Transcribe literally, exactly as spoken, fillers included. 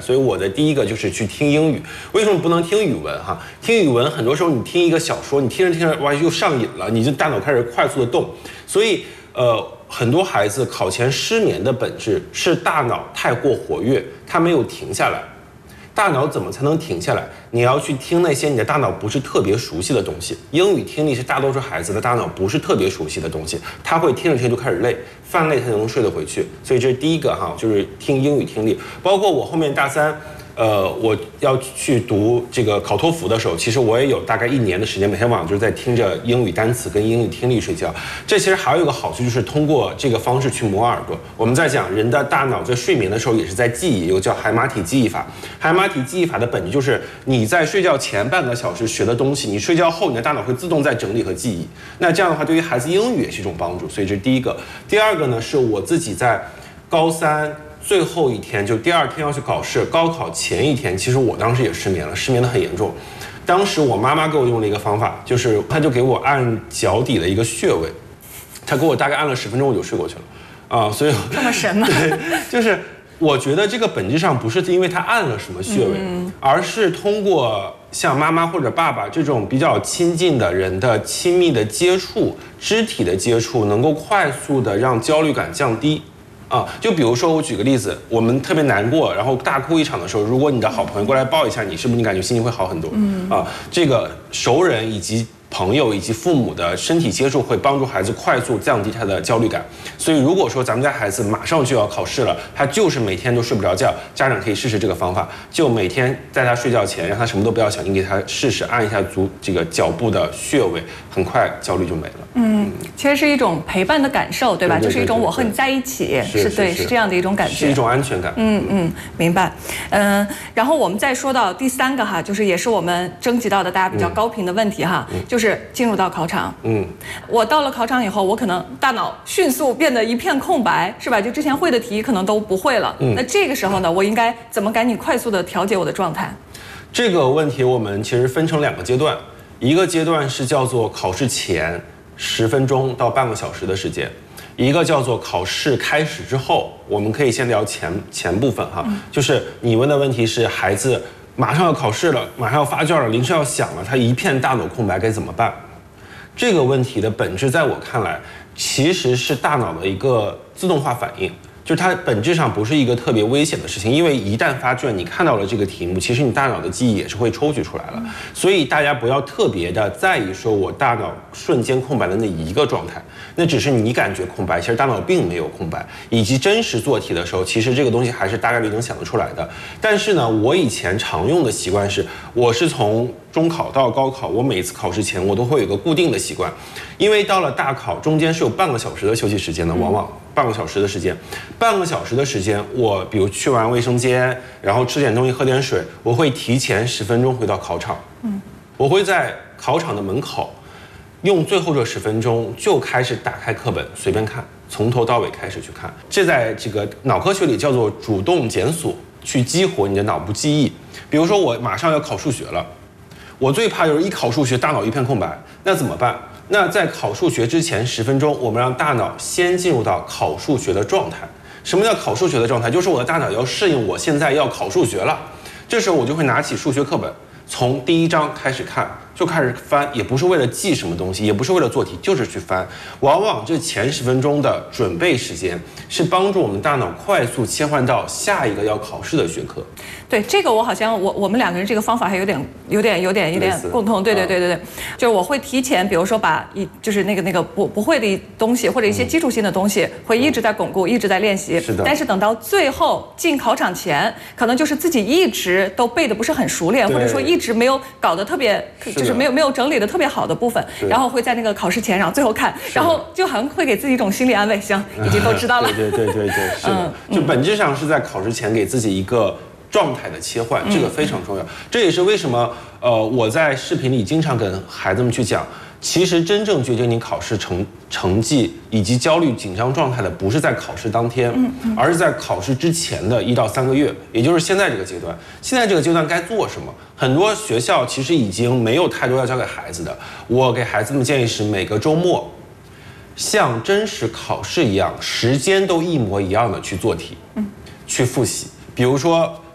所以我的第一个就是去听英语。为什么不能听语文哈？听语文很多时候你听一个小说，你听着听着哇又上瘾了，你就大脑开始快速的动。所以呃，很多孩子考前失眠的本质是大脑太过活跃，它没有停下来。大脑怎么才能停下来？你要去听那些你的大脑不是特别熟悉的东西。英语听力是大多数孩子的大脑不是特别熟悉的东西，他会听着听着就开始累，犯累他就能睡得回去。所以这是第一个哈，就是听英语听力。包括我后面大三。呃，我要去读这个考托福的时候，其实我也有大概一年的时间，每天晚上就是在听着英语单词跟英语听力睡觉。这其实还有一个好处，就是通过这个方式去磨耳朵。我们在讲人的大脑在睡眠的时候也是在记忆，有个叫海马体记忆法。海马体记忆法的本质就是你在睡觉前半个小时学的东西，你睡觉后你的大脑会自动在整理和记忆。那这样的话，对于孩子英语也是一种帮助。所以这是第一个。第二个呢，是我自己在高三。最后一天就第二天要去考试，高考前一天，其实我当时也失眠了，失眠的很严重。当时我妈妈给我用了一个方法，就是她就给我按脚底的一个穴位，她给我大概按了十分钟我就睡过去了，啊，所以这么神吗？ 对，就是我觉得这个本质上不是因为她按了什么穴位，嗯、而是通过像妈妈或者爸爸这种比较亲近的人的亲密的接触、肢体的接触，能够快速的让焦虑感降低。啊，就比如说我举个例子，我们特别难过，然后大哭一场的时候，如果你的好朋友过来抱一下你，是不是你感觉心情会好很多？嗯啊，这个熟人以及朋友以及父母的身体接触会帮助孩子快速降低他的焦虑感。所以如果说咱们家孩子马上就要考试了，他就是每天都睡不着觉，家长可以试试这个方法，就每天在他睡觉前让他什么都不要想，你给他试试按一下足这个脚部的穴位，很快焦虑就没了。 嗯，其实是一种陪伴的感受，对吧？ 对对对对， 就是一种我和你在一起，是, 是对，是这样的一种感觉， 是一种安全感。 嗯嗯，明白。嗯，然后我们再说到第三个哈，就是也是我们征集到的大家比较高频的问题哈，嗯、就是进入到考场。嗯，我到了考场以后，我可能大脑迅速变得一片空白，是吧？就之前会的题可能都不会了。嗯，那这个时候呢，我应该怎么赶紧快速的调节我的状态？ 这个问题我们其实分成两个阶段，一个阶段是叫做考试前十分钟到半个小时的时间，一个叫做考试开始之后。我们可以先聊前前部分哈，嗯、就是你问的问题是孩子马上要考试了，马上要发卷了，铃声要响了，他一片大脑空白该怎么办？这个问题的本质在我看来其实是大脑的一个自动化反应。就是它本质上不是一个特别危险的事情，因为一旦发卷，你看到了这个题目，其实你大脑的记忆也是会抽取出来了。所以大家不要特别的在意说我大脑瞬间空白的那一个状态，那只是你感觉空白，其实大脑并没有空白。以及真实做题的时候，其实这个东西还是大概率能想得出来的。但是呢，我以前常用的习惯是，我是从中考到高考，我每次考试前我都会有一个固定的习惯，因为到了大考中间是有半个小时的休息时间的，往往半个小时的时间，半个小时的时间，我比如去完卫生间，然后吃点东西，喝点水，我会提前十分钟回到考场。嗯，我会在考场的门口，用最后这十分钟就开始打开课本随便看，从头到尾开始去看。这在这个脑科学里叫做主动检索，去激活你的脑部记忆。比如说我马上要考数学了。我最怕就是一考数学大脑一片空白，那怎么办？那在考数学之前十分钟，我们让大脑先进入到考数学的状态。什么叫考数学的状态？就是我的大脑要适应我现在要考数学了。这时候我就会拿起数学课本，从第一章开始看，就开始翻，也不是为了记什么东西，也不是为了做题，就是去翻。往往这前十分钟的准备时间是帮助我们大脑快速切换到下一个要考试的学科。 对，这个我好像我我们两个人这个方法还有点有点有点有点共同。对对对对对，就是我会提前，比如说把一就是那个那个不不会的东西或者一些基础性的东西，会一直在巩固，一直在练习。 是的。 但是等到最后进考场前，可能就是自己一直都背的不是很熟练，或者说一直没有搞得特别，就是没有没有整理的特别好的部分，然后会在那个考试前，然后最后看，然后就好像会给自己一种心理安慰，行，已经都知道了。 对对对对对，是的，就本质上是在考试前给自己一个状态的切换，这个非常重要。这也是为什么呃我在视频里经常跟孩子们去讲，其实真正决定你考试成成绩以及焦虑紧张状态的，不是在考试当天，而是在考试之前的一到三个月，也就是现在这个阶段。现在这个阶段该做什么？很多学校其实已经没有太多要教给孩子的。我给孩子们建议是每个周末，像真实考试一样，时间都一模一样的去做题，去复习。比如说